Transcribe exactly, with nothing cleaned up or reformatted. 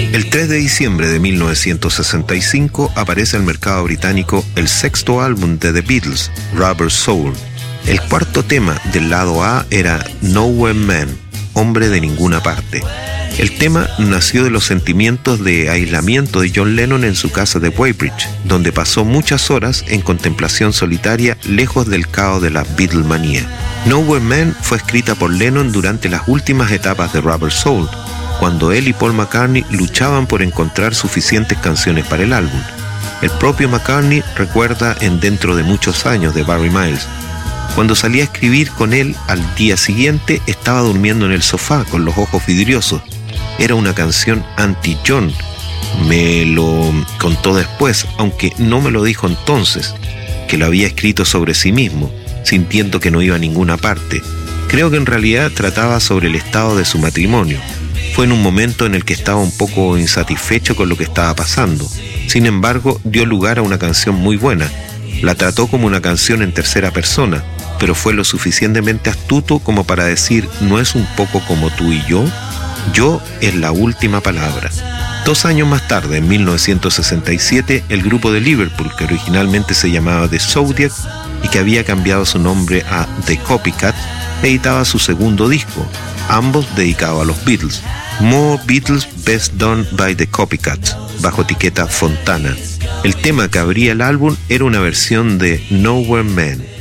El tres de diciembre de mil novecientos sesenta y cinco aparece en el mercado británico el sexto álbum de The Beatles, Rubber Soul. El cuarto tema del lado A era Nowhere Man, hombre de ninguna parte. El tema nació de los sentimientos de aislamiento de John Lennon en su casa de Weybridge, donde pasó muchas horas en contemplación solitaria lejos del caos de la Beatlemanía. Nowhere Man fue escrita por Lennon durante las últimas etapas de Rubber Soul, cuando él y Paul McCartney luchaban por encontrar suficientes canciones para el álbum. El propio McCartney recuerda en Dentro de muchos años de Barry Miles: cuando salí a escribir con él al día siguiente estaba durmiendo en el sofá con los ojos vidriosos. Era una canción anti-John. Me lo contó después, aunque no me lo dijo entonces, que lo había escrito sobre sí mismo, sintiendo que no iba a ninguna parte. Creo que en realidad trataba sobre el estado de su matrimonio. Fue en un momento en el que estaba un poco insatisfecho con lo que estaba pasando. Sin embargo, dio lugar a una canción muy buena. La trató como una canción en tercera persona, pero fue lo suficientemente astuto como para decir: ¿no es un poco como tú y yo? Yo es la última palabra. Dos años más tarde, en mil novecientos sesenta y siete, el grupo de Liverpool, que originalmente se llamaba The Zodiac y que había cambiado su nombre a The Copycat, editaba su segundo disco, ambos dedicados a los Beatles, More Beatles Best Done by The Copycats, bajo etiqueta Fontana. El tema que abría el álbum era una versión de Nowhere Man.